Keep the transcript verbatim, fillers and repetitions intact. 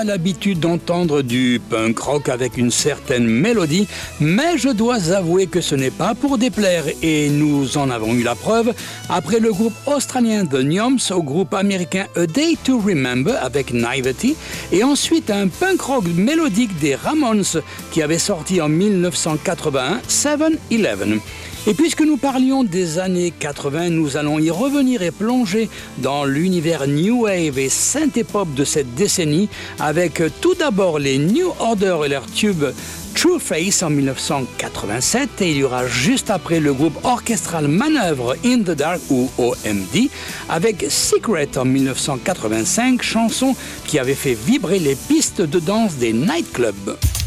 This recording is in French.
L'habitude d'entendre du punk rock avec une certaine mélodie, mais je dois avouer que ce n'est pas pour déplaire et nous en avons eu la preuve après le groupe australien The Nyoms au groupe américain A Day to Remember avec Naivety et ensuite un punk rock mélodique des Ramones qui avait sorti en dix-neuf cent quatre-vingt-un, seven eleven. Et puisque nous parlions des années quatre-vingts, nous allons y revenir et plonger dans l'univers New Wave et synthé-pop de cette décennie avec tout d'abord les New Order et leur tube True Face en dix-neuf cent quatre-vingt-sept et il y aura juste après le groupe orchestral Manœuvre In The Dark ou O M D avec Secret en dix-neuf cent quatre-vingt-cinq, chanson qui avait fait vibrer les pistes de danse des nightclubs.